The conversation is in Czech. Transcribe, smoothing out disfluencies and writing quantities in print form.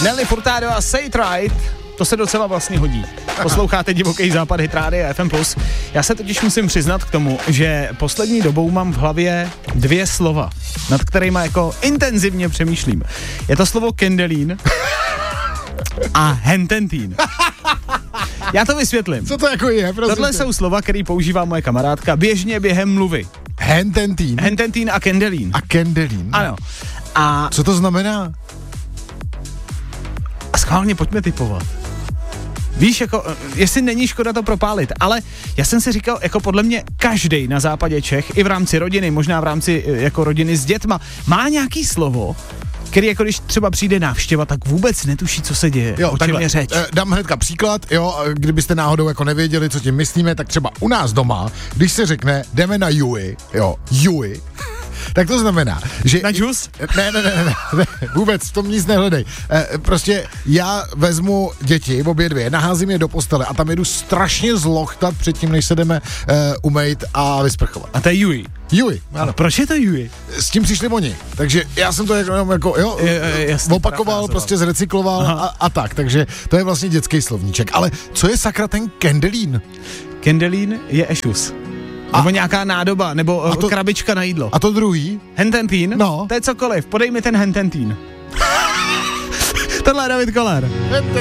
Nelly Furtado a Say It Right, to se docela vlastně hodí. Posloucháte Divoký západ, Hit Radio FM+. Já se totiž musím přiznat k tomu, že poslední dobou mám v hlavě 2 slova, nad kterýma jako intenzivně přemýšlím. Je to slovo kendelín a hententín. Já to vysvětlím. Co to jako je? Tohle jsou slova, které používá moje kamarádka běžně během mluvy. Hententín. Hententín a kendelín. A kendelín. Ano. A co to znamená? A schválně pojďme typovat. Víš, jako, jestli není škoda to propálit, ale já jsem si říkal, jako podle mě každej na západě Čech, i v rámci rodiny, možná v rámci jako rodiny s dětma, má nějaký slovo, který jako když třeba přijde návštěva, tak vůbec netuší, co se děje, jo, o čem je řeč. Dám hnedka příklad, jo, kdybyste náhodou jako nevěděli, co tím myslíme, tak třeba u nás doma, když se řekne, jdeme na Jui, jo, Jui, tak to znamená, že... Na džus? Ne, vůbec, v tom nic nehledej. Prostě já vezmu děti, obě 2, naházím je do postele a tam jedu strašně zlochtat předtím, než se jdeme umejt a vysprchovat. A to je Jui. Jui, ano. A proč je to Jui? S tím přišli oni, takže já jsem to jako opakoval, prostě zrecykloval a tak, takže to je vlastně dětský slovníček. Ale co je sakra ten kendelín? Kendelín je ešus. Nebo nějaká nádoba, nebo krabička na jídlo. A to druhý? Hententín? No. To je cokoliv, podej mi ten hententín. Tohle je David Koller.